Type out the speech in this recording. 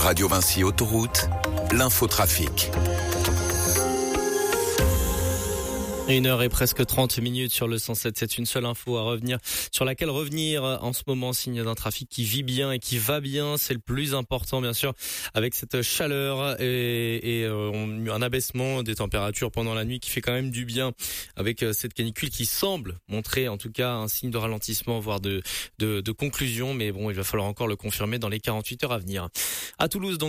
Radio Vinci Autoroute, l'infotrafic. 1h et presque 30 minutes sur le 107. C'est une seule info sur laquelle revenir en ce moment, signe d'un trafic qui vit bien et qui va bien. C'est le plus important, bien sûr, avec cette chaleur et un abaissement des températures pendant la nuit qui fait quand même du bien avec cette canicule qui semble montrer en tout cas un signe de ralentissement, voire de conclusion. Mais bon, il va falloir encore le confirmer dans les 48 heures à venir. À Toulouse, donc.